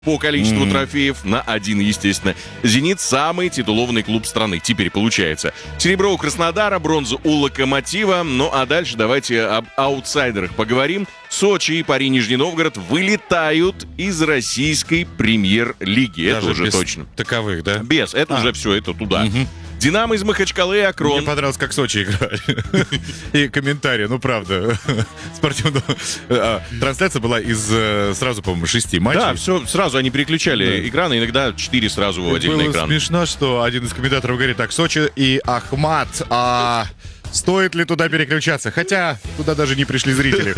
по количеству трофеев на 1, естественно. «Зенит» — самый титулованный клуб страны. Теперь получается. Серебро у «Краснодара», бронза у «Локомотива». Ну а дальше давайте об аутсайдерах поговорим. Сочи и Пари Нижний Новгород вылетают из российской премьер-лиги. Это Даже уже без точно. таковых, да? Без. Это уже все, это туда. «Динамо» из Махачкалы и «Акрон». Мне понравилось, как Сочи играли. И комментарии, ну правда. Спортивная трансляция была из сразу, по-моему, 6 матчей. Да, все, сразу они переключали экраны, иногда 4 сразу выводили на Было экран. смешно, что один из комментаторов говорит: так, Сочи и Ахмат, стоит ли туда переключаться? Хотя туда даже не пришли зрители.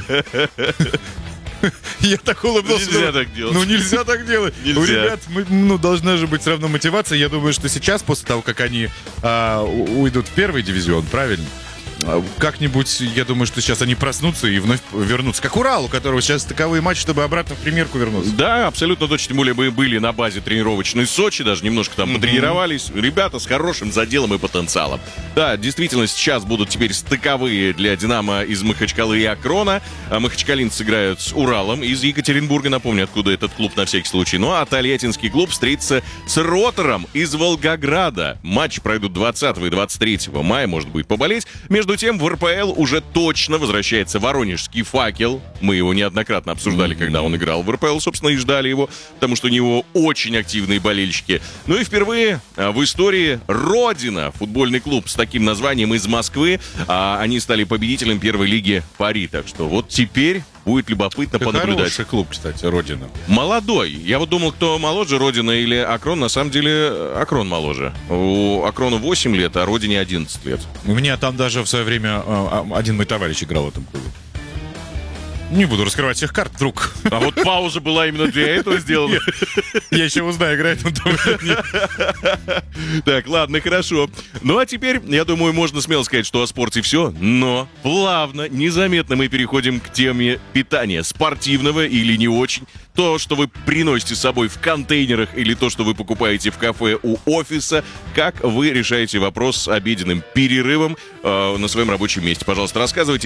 Я так улыбнулся. Нельзя так делать. Ну, нельзя так делать. Нельзя. У ребят, должна же быть все равно мотивация. Я думаю, что сейчас, после того, как они уйдут в первый дивизион, правильно? Как-нибудь, я думаю, что сейчас они проснутся и вновь вернутся. Как Урал, у которого сейчас таковые матчи, чтобы обратно в премьерку вернуться. Да, абсолютно точно. Тем более мы были на базе тренировочной Сочи, даже немножко там потренировались. Ребята с хорошим заделом и потенциалом. Да, действительно, сейчас будут теперь стыковые для «Динамо» из Махачкалы и «Акрона». Махачкалинцы играют с «Уралом» из Екатеринбурга. Напомню, откуда этот клуб на всякий случай. Ну а тольяттинский клуб встретится с «Ротором» из Волгограда. Матчи пройдут 20 и 23 мая, может быть, поболеть. Между тем, в РПЛ уже точно возвращается воронежский «Факел». Мы его неоднократно обсуждали, когда он играл в РПЛ, собственно, и ждали его, потому что у него очень активные болельщики. Ну и впервые в истории «Родина», футбольный клуб с таким названием из Москвы, они стали победителем первой лиги Пари. Так что вот теперь будет любопытно понаблюдать. Хороший клуб, кстати, «Родина». Молодой. Я вот думал, кто моложе, «Родина» или «Акрон». На самом деле, «Акрон» моложе. У «Акрона» 8 лет, а «Родине» 11 лет. У меня там даже в свое время один мой товарищ играл в этом клубе. Не буду раскрывать всех карт, вдруг. А вот пауза была именно для этого сделана. Я еще узнаю, играет он там или нет. Так, ладно, хорошо. Ну а теперь, я думаю, можно смело сказать, что о спорте все, но плавно, незаметно мы переходим к теме питания. Спортивного или не очень. То, что вы приносите с собой в контейнерах, или то, что вы покупаете в кафе у офиса. Как вы решаете вопрос с обеденным перерывом на своем рабочем месте? Пожалуйста, рассказывайте.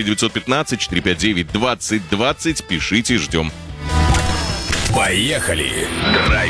915-459-2020. Пишите, ждем. Поехали!